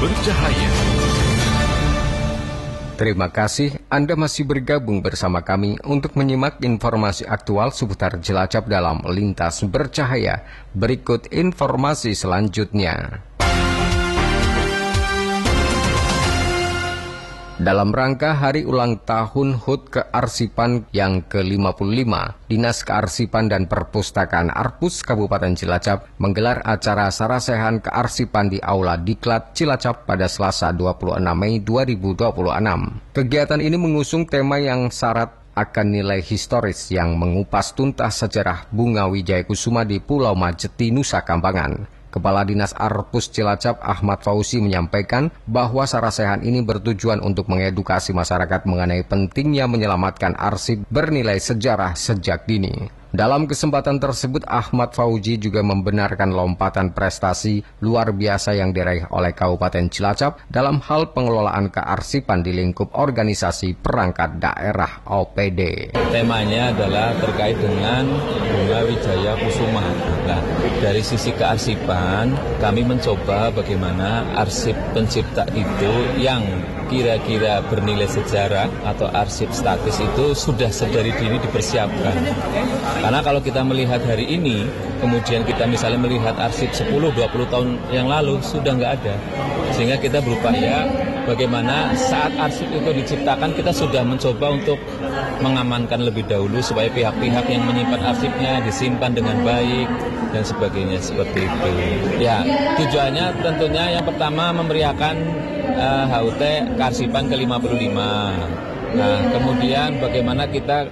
bercahaya. Terima kasih Anda masih bergabung bersama kami untuk menyimak informasi aktual seputar Cilacap dalam Lintas Bercahaya. Berikut informasi selanjutnya. Dalam rangka hari ulang tahun HUT Kearsipan yang ke-55, Dinas Kearsipan dan Perpustakaan Arpus Kabupaten Cilacap menggelar acara sarasehan kearsipan di Aula Diklat Cilacap pada Selasa 26 Mei 2026. Kegiatan ini mengusung tema yang syarat akan nilai historis yang mengupas tuntas sejarah bunga Wijaya Kusuma di Pulau Majeti, Nusa Kambangan. Kepala Dinas Arpus Cilacap Ahmad Fauzi menyampaikan bahwa sarasehan ini bertujuan untuk mengedukasi masyarakat mengenai pentingnya menyelamatkan arsip bernilai sejarah sejak dini. Dalam kesempatan tersebut, Ahmad Fauzi juga membenarkan lompatan prestasi luar biasa yang diraih oleh Kabupaten Cilacap dalam hal pengelolaan kearsipan di lingkup organisasi perangkat daerah OPD. Temanya adalah terkait dengan bunga Wijaya Kusuma. Nah, dari sisi kearsipan, kami mencoba bagaimana arsip pencipta itu yang kira-kira bernilai sejarah atau arsip statis itu sudah sedari dini dipersiapkan. Karena kalau kita melihat hari ini, kemudian kita misalnya melihat arsip 10-20 tahun yang lalu, sudah nggak ada. Sehingga kita berupaya bagaimana saat arsip itu diciptakan, kita sudah mencoba untuk mengamankan lebih dahulu supaya pihak-pihak yang menyimpan arsipnya disimpan dengan baik dan sebagainya seperti itu. Ya, tujuannya tentunya yang pertama memeriahkan HUT Kearsipan ke-55. Nah, kemudian bagaimana kita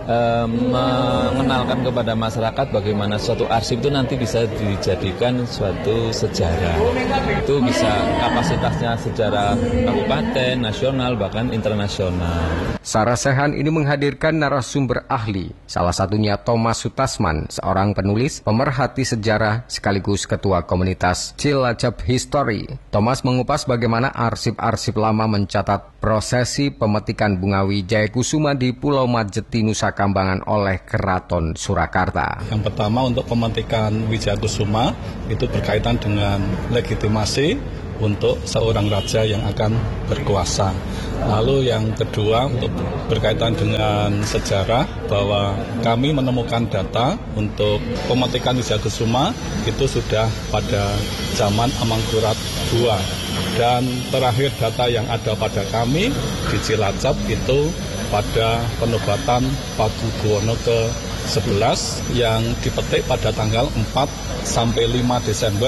mengenalkan kepada masyarakat bagaimana suatu arsip itu nanti bisa dijadikan suatu sejarah. Itu bisa kapasitasnya sejarah kabupaten, nasional, bahkan internasional. Sarasehan ini menghadirkan narasumber ahli, salah satunya Thomas Sutasman, seorang penulis, pemerhati sejarah, sekaligus ketua komunitas Cilacap History. Thomas mengupas bagaimana arsip-arsip lama mencatat prosesi pemetikan bunga Wijaya Kusuma di Pulau Majeti, Nusa Kambangan oleh Keraton Surakarta. Yang pertama untuk pemetikan Wijaya Kusuma itu berkaitan dengan legitimasi untuk seorang raja yang akan berkuasa. Lalu yang kedua untuk berkaitan dengan sejarah bahwa kami menemukan data untuk pemetikan Wijaya Kusuma itu sudah pada zaman Amangkurat II. Dan terakhir data yang ada pada kami di Cilacap itu pada penobatan Pakubuwono ke-11 yang dipetik pada tanggal 4 sampai 5 Desember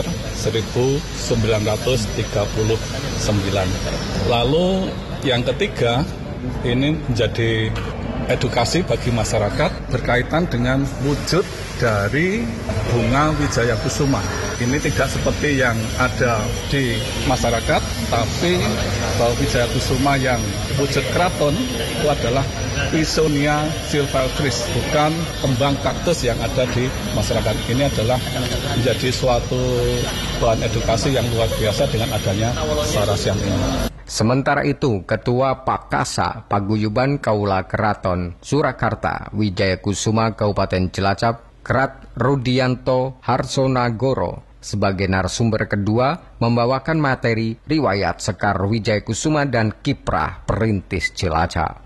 1939. Lalu yang ketiga, ini menjadi edukasi bagi masyarakat berkaitan dengan wujud dari bunga Wijaya Kusuma. Ini tidak seperti yang ada di masyarakat, tapi bahwa Wijaya Kusuma yang wujud keraton itu adalah Pisonia silvestris, bukan kembang kaktus yang ada di masyarakat. Ini adalah menjadi suatu bahan edukasi yang luar biasa dengan adanya sarasehan ini. Sementara itu, Ketua Pakasa Paguyuban Kaula Keraton Surakarta Wijaya Kusuma Kabupaten Cilacap, Krat Rudianto Harsonagoro, sebagai narasumber kedua membawakan materi riwayat Sekar Wijaya Kusuma dan kiprah perintis Cilacap.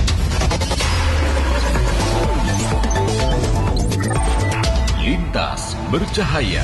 Lintas Bercahaya.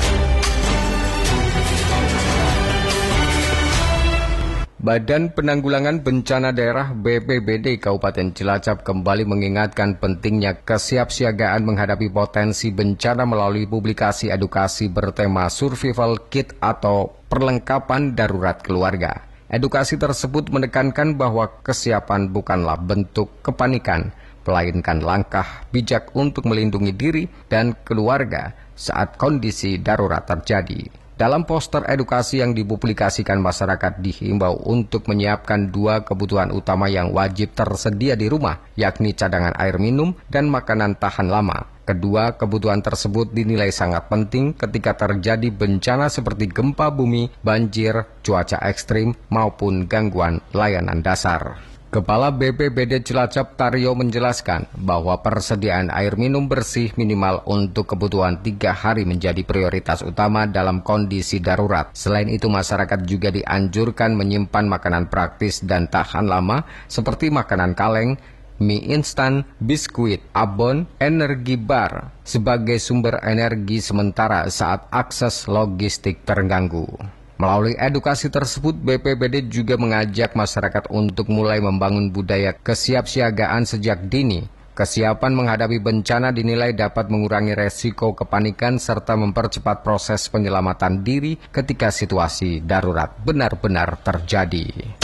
Badan Penanggulangan Bencana Daerah BPBD Kabupaten Cilacap kembali mengingatkan pentingnya kesiapsiagaan menghadapi potensi bencana melalui publikasi edukasi bertema Survival Kit atau perlengkapan darurat keluarga. Edukasi tersebut menekankan bahwa kesiapan bukanlah bentuk kepanikan, melainkan langkah bijak untuk melindungi diri dan keluarga saat kondisi darurat terjadi. Dalam poster edukasi yang dipublikasikan, masyarakat dihimbau untuk menyiapkan 2 kebutuhan utama yang wajib tersedia di rumah, yakni cadangan air minum dan makanan tahan lama. Kedua kebutuhan tersebut dinilai sangat penting ketika terjadi bencana seperti gempa bumi, banjir, cuaca ekstrim, maupun gangguan layanan dasar. Kepala BPBD Cilacap Taryo menjelaskan bahwa persediaan air minum bersih minimal untuk kebutuhan 3 hari menjadi prioritas utama dalam kondisi darurat. Selain itu, masyarakat juga dianjurkan menyimpan makanan praktis dan tahan lama seperti makanan kaleng, mie instan, biskuit, abon, energi bar sebagai sumber energi sementara saat akses logistik terganggu. Melalui edukasi tersebut, BPBD juga mengajak masyarakat untuk mulai membangun budaya kesiapsiagaan sejak dini. Kesiapan menghadapi bencana dinilai dapat mengurangi resiko kepanikan serta mempercepat proses penyelamatan diri ketika situasi darurat benar-benar terjadi.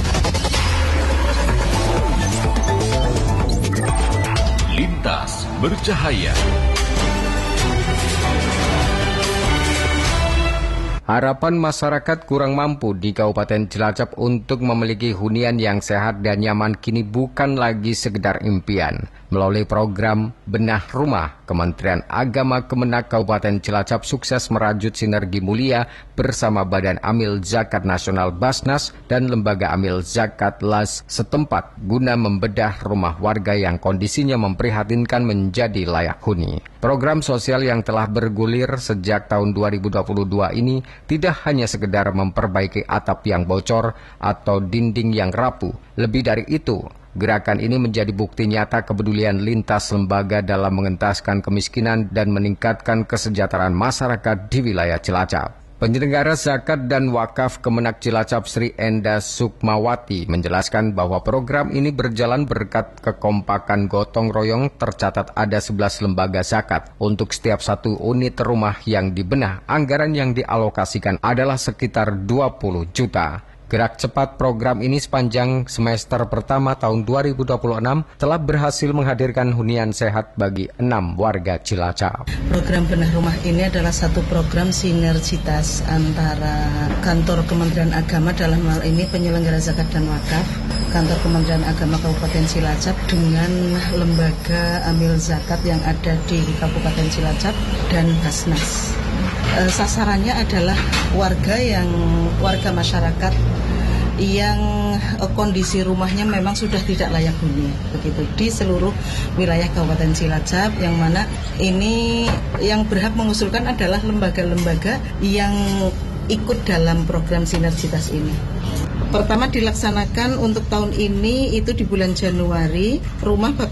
Lintas bercahaya. Harapan masyarakat kurang mampu di Kabupaten Cilacap untuk memiliki hunian yang sehat dan nyaman kini bukan lagi sekedar impian. Melalui program Benah Rumah, Kementerian Agama Kemenak Kabupaten Cilacap sukses merajut sinergi mulia bersama Badan Amil Zakat Nasional Basnas dan Lembaga Amil Zakat LAS setempat guna membedah rumah warga yang kondisinya memprihatinkan menjadi layak huni. Program sosial yang telah bergulir sejak tahun 2022 ini tidak hanya sekedar memperbaiki atap yang bocor atau dinding yang rapuh. Lebih dari itu, gerakan ini menjadi bukti nyata kepedulian lintas lembaga dalam mengentaskan kemiskinan dan meningkatkan kesejahteraan masyarakat di wilayah Cilacap. Penyelenggara zakat dan wakaf Kemenak Cilacap Sri Enda Sukmawati menjelaskan bahwa program ini berjalan berkat kekompakan gotong royong. Tercatat ada 11 lembaga zakat. Untuk setiap satu unit rumah yang dibenah, anggaran yang dialokasikan adalah sekitar 20 juta. Gerak cepat program ini sepanjang semester pertama tahun 2026 telah berhasil menghadirkan hunian sehat bagi 6 warga Cilacap. Program Benah Rumah ini adalah satu program sinergitas antara kantor Kementerian Agama, dalam hal ini penyelenggara zakat dan wakaf, kantor Kementerian Agama Kabupaten Cilacap dengan lembaga amil zakat yang ada di Kabupaten Cilacap dan Basnas. Sasarannya adalah warga masyarakat yang kondisi rumahnya memang sudah tidak layak huni, begitu di seluruh wilayah Kabupaten Cilacap, yang mana ini yang berhak mengusulkan adalah lembaga-lembaga yang ikut dalam program sinergitas ini. Pertama dilaksanakan untuk tahun ini itu di bulan Januari, rumah Bapak